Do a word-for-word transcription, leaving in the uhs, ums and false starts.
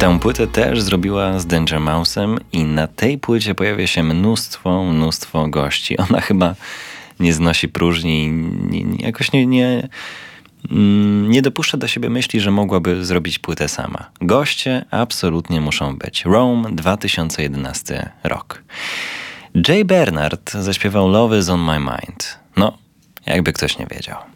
Tę płytę też zrobiła z Danger Mouse'em i na tej płycie pojawia się mnóstwo, mnóstwo gości. Ona chyba nie znosi próżni, nie, nie, jakoś nie, nie, nie dopuszcza do siebie myśli, że mogłaby zrobić płytę sama. Goście absolutnie muszą być. Rome, dwa tysiące jedenasty rok. Jay Bernard zaśpiewał Love is on my mind. No, jakby ktoś nie wiedział.